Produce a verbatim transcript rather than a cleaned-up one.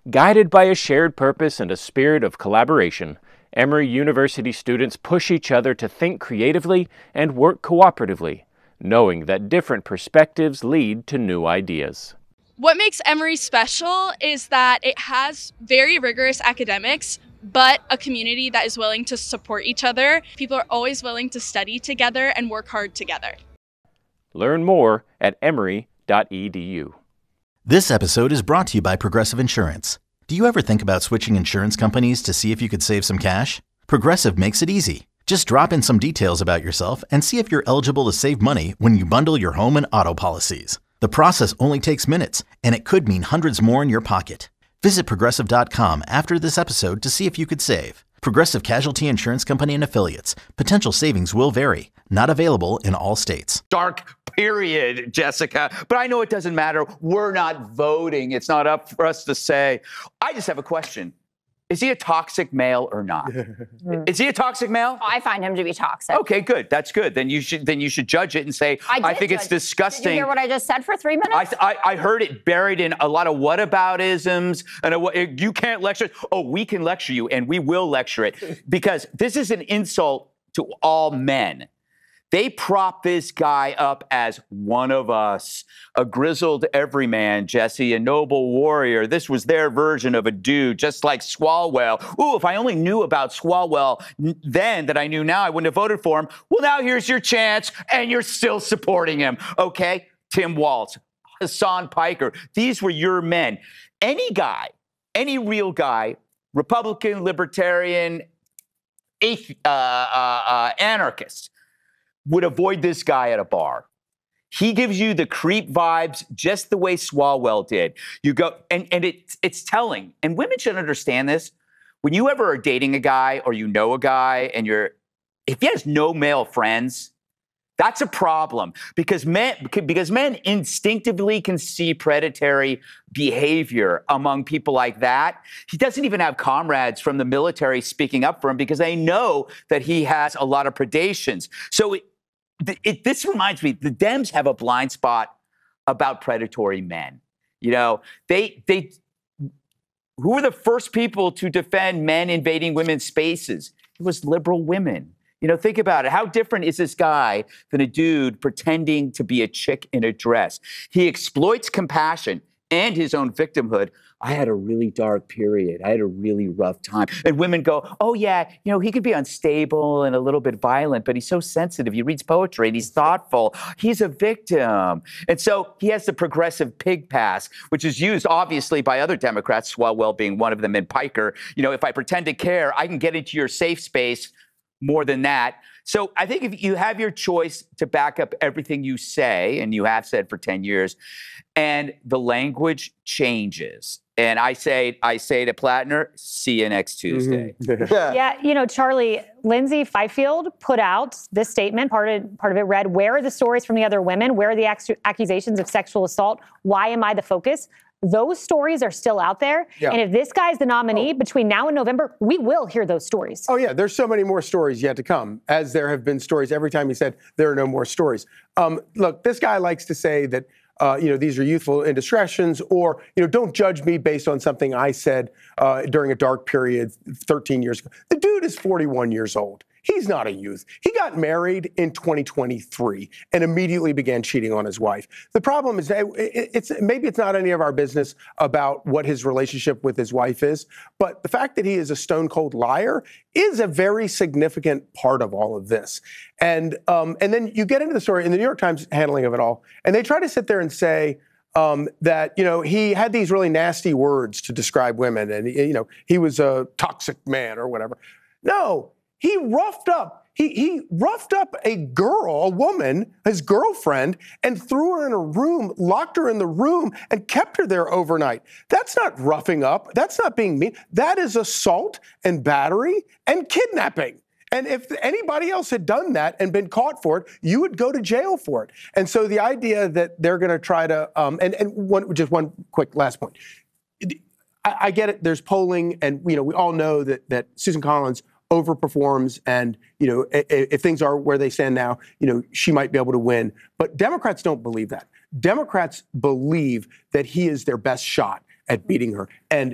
Guided by a shared purpose and a spirit of collaboration, Emory University students push each other to think creatively and work cooperatively, knowing that different perspectives lead to new ideas. What makes Emory special is that it has very rigorous academics, but a community that is willing to support each other. People are always willing to study together and work hard together. Learn more at emory dot e d u. This episode is brought to you by Progressive Insurance. Do you ever think about switching insurance companies to see if you could save some cash? Progressive makes it easy. Just drop in some details about yourself and see if you're eligible to save money when you bundle your home and auto policies. The process only takes minutes, and it could mean hundreds more in your pocket. Visit Progressive dot com after this episode to see if you could save. Progressive Casualty Insurance Company and Affiliates. Potential savings will vary. Not available in all states. Dark period, Jessica. But I know it doesn't matter. We're not voting. It's not up for us to say. I just have a question. Is he a toxic male or not? Is he a toxic male? I find him to be toxic. Okay, good. That's good. Then you should then you should judge it and say, I, I think it's disgusting. Did you hear what I just said for three minutes? I, I, I heard it buried in a lot of whataboutisms. And a, you can't lecture. Oh, we can lecture you, and we will lecture it. Because this is an insult to all men. They prop this guy up as one of us, a grizzled everyman, Jesse, a noble warrior. This was their version of a dude, just like Swalwell. Ooh, if I only knew about Swalwell then that I knew now, I wouldn't have voted for him. Well, now here's your chance, and you're still supporting him, okay? Tim Walz, Hassan Piker, these were your men. Any guy, any real guy, Republican, Libertarian, athe- uh, uh, uh, anarchist, would avoid this guy at a bar. He gives you the creep vibes just the way Swalwell did. You go, and, and it, it's telling. And women should understand this. When you ever are dating a guy or you know a guy and you're, if he has no male friends, that's a problem because men, because men instinctively can see predatory behavior among people like that. He doesn't even have comrades from the military speaking up for him because they know that he has a lot of predations. So it, it, this reminds me, the Dems have a blind spot about predatory men. You know, they, they, who were the first people to defend men invading women's spaces? It was liberal women. You know, think about it. How different is this guy than a dude pretending to be a chick in a dress? He exploits compassion and his own victimhood. I had a really dark period. I had a really rough time. And women go, oh, yeah, you know, he could be unstable and a little bit violent, but he's so sensitive. He reads poetry and he's thoughtful. He's a victim. And so he has the progressive pig pass, which is used, obviously, by other Democrats, Swalwell being one of them, and Piker. You know, if I pretend to care, I can get into your safe space. More than that. So I think if you have your choice to back up everything you say, and you have said for ten years, and the language changes, and I say, I say to Plattner, see you next Tuesday. Mm-hmm. yeah. yeah, you know, Charlie, Lindsay Fifield put out this statement. Part of, part of it read, where are the stories from the other women? Where are the ac- accusations of sexual assault? Why am I the focus? Those stories are still out there. Yeah. And if this guy's the nominee oh. between now and November, we will hear those stories. Oh, yeah. There's so many more stories yet to come, as there have been stories every time he said there are no more stories. Um, look, this guy likes to say that, uh, you know, these are youthful indiscretions or, you know, don't judge me based on something I said uh, during a dark period thirteen years ago. The dude is forty-one years old. He's not a youth. He got married in twenty twenty-three and immediately began cheating on his wife. The problem is that it's maybe it's not any of our business about what his relationship with his wife is, but the fact that he is a stone cold liar is a very significant part of all of this. And um, and then you get into the story in the New York Times handling of it all, and they try to sit there and say um, that, you know, he had these really nasty words to describe women, and, you know, he was a toxic man or whatever. No. He roughed up, he, he roughed up a girl, a woman, his girlfriend, and threw her in a room, locked her in the room, and kept her there overnight. That's not roughing up. That's not being mean. That is assault and battery and kidnapping. And if anybody else had done that and been caught for it, you would go to jail for it. And so the idea that they're going to try to, um, and, and one, just one quick last point. I, I get it. There's polling, and, you know, we all know that that Susan Collins overperforms, and, you know, if, if things are where they stand now, you know, she might be able to win. But Democrats don't believe that. Democrats believe that he is their best shot at beating her. And